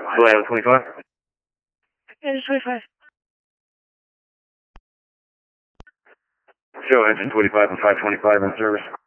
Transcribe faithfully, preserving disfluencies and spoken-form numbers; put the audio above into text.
Blue Island twenty-five. Yeah, just twenty-five. Show engine twenty-five and five twenty-five in service.